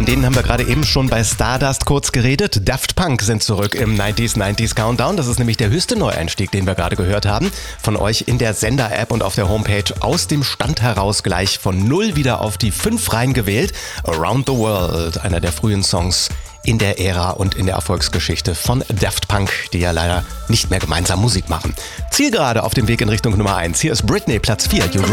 denen haben wir gerade eben schon bei Stardust kurz geredet. Daft Punk sind zurück im 90s Countdown. Das ist nämlich der höchste Neueinstieg, den wir gerade gehört haben. Von euch in der Sender-App und auf der Homepage aus dem Stand heraus gleich von 0 wieder auf die 5 reingewählt. Around the World, einer der frühen Songs in der Ära und in der Erfolgsgeschichte von Daft Punk, die ja leider nicht mehr gemeinsam Musik machen. Zielgerade auf dem Weg in Richtung Nummer 1. Hier ist Britney, Platz 4.